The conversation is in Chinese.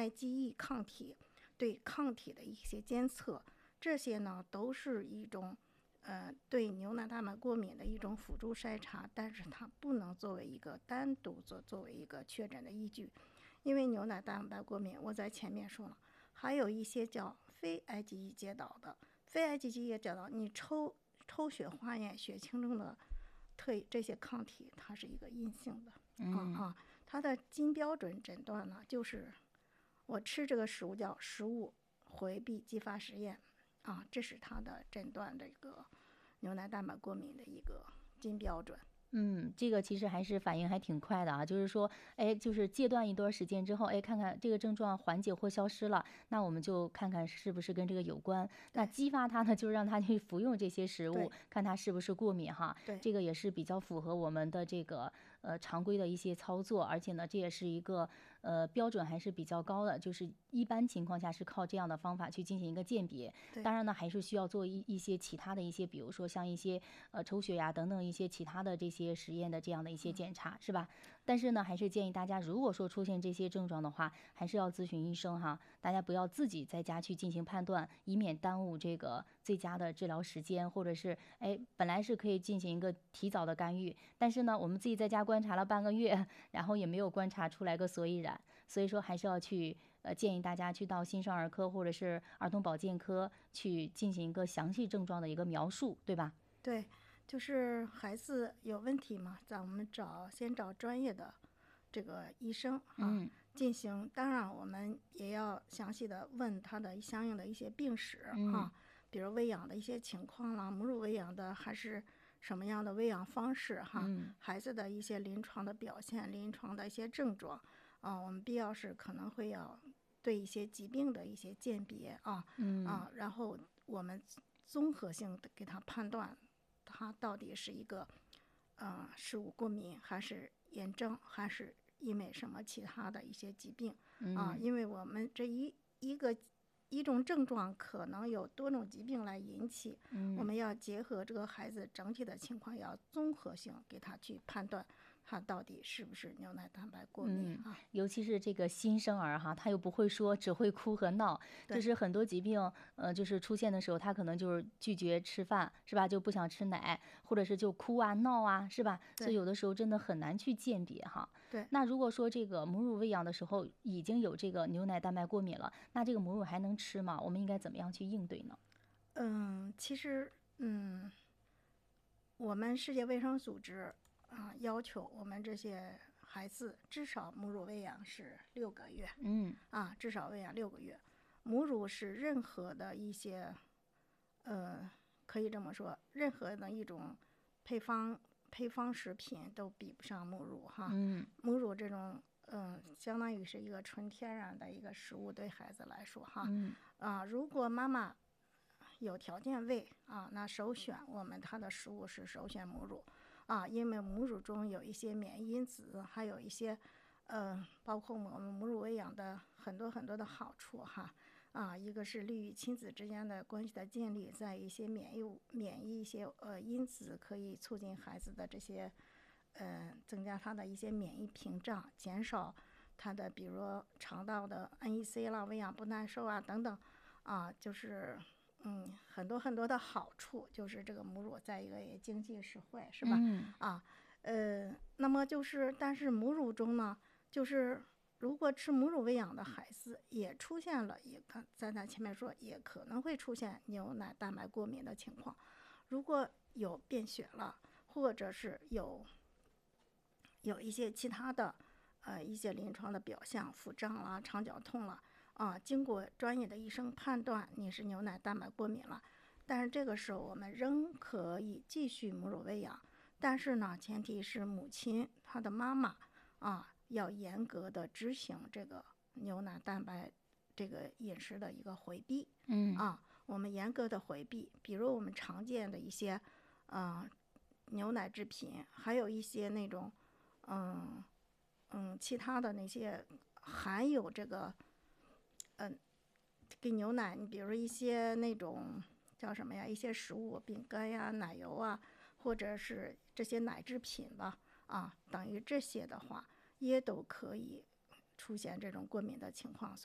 IgE 抗体对抗体的一些监测，这些呢都是一种对牛奶蛋白过敏的一种辅助筛查，但是它不能作为一个单独作为一个确诊的依据。因为牛奶蛋白过敏，我在前面说了，还有一些叫非 IgE 介导的，非 IgE 介导，你抽血化验血清中的这些抗体，它是一个阴性的。它的金标准诊断呢，就是我吃这个食物叫食物回避继发实验这是它的诊断这个牛奶蛋白过敏的一个金标准。 这个其实还是反应还挺快的啊，就是说，就是戒断一段时间之后，看看这个症状缓解或消失了，那我们就看看是不是跟这个有关。那激发他呢，就让他去服用这些食物，看他是不是过敏哈。这个也是比较符合我们的这个常规的一些操作，而且呢，这也是一个标准还是比较高的，就是一般情况下是靠这样的方法去进行一个鉴别。当然呢，还是需要做一些其他的一些，比如说像一些抽血呀等等一些其他的这些实验的这样的一些检查，是吧？但是呢，还是建议大家，如果说出现这些症状的话，还是要咨询医生哈。大家不要自己在家去进行判断，以免耽误这个最佳的治疗时间，或者是本来是可以进行一个提早的干预，但是呢，我们自己在家观察了半个月，然后也没有观察出来个所以然，所以说还是要去建议大家去到新生儿科或者是儿童保健科去进行一个详细症状的一个描述，对吧？ 对，就是孩子有问题嘛，我们先找专业的这个医生进行。当然，我们也要详细的问他的相应的一些病史比如喂养的一些情况啦，母乳喂养的还是什么样的喂养方式孩子的一些临床的表现、临床的一些症状我们必要时可能会要对一些疾病的一些鉴别然后我们综合性的给他判断。它到底是一个食物过敏，还是炎症，还是因为什么其他的一些疾病因为我们这一种症状可能有多种疾病来引起我们要结合这个孩子整体的情况，要综合性给他去判断他到底是不是牛奶蛋白过敏尤其是这个新生儿哈，他又不会说，只会哭和闹，就是很多疾病就是出现的时候，他可能就是拒绝吃饭，是吧？就不想吃奶，或者是就哭啊闹啊，是吧？所以有的时候真的很难去鉴别哈。 对。 那如果说这个母乳喂养的时候已经有这个牛奶蛋白过敏了，那这个母乳还能吃吗？我们应该怎么样去应对呢？ 其实我们世界卫生组织要求我们这些孩子至少母乳喂养是6个月。至少喂养6个月。母乳是任何的一些可以这么说，任何的一种配方食品都比不上母乳母乳这种相当于是一个纯天然的一个食物，对孩子来说如果妈妈有条件喂那首选我们它的食物是首选母乳因为母乳中有一些免疫因子，还有一些包括我们母乳喂养的很多很多的好处一个是利于亲子之间的关系的建立，在一些免疫一些因子可以促进孩子的这些增加他的一些免疫屏障，减少他的比如说肠道的 NEC 啦、喂养不耐受等等就是很多很多的好处，就是这个母乳再一个也经济实惠，是吧那么就是但是母乳中呢，就是如果吃母乳喂养的孩子也出现了在咱前面说也可能会出现牛奶蛋白过敏的情况，如果有便血了，或者是有一些其他的一些临床的表象，腹胀啦、肠绞痛了经过专业的医生判断你是牛奶蛋白过敏了，但是这个时候我们仍可以继续母乳喂养，但是呢，前提是母亲她的妈妈要严格的执行这个牛奶蛋白这个饮食的一个回避我们严格的回避，比如我们常见的一些牛奶制品，还有一些那种其他的那些含有这个给牛奶，你比如一些那种叫什么呀，一些食物，饼干呀、奶油或者是这些奶制品吧等于这些的话也都可以出现这种过敏的情况。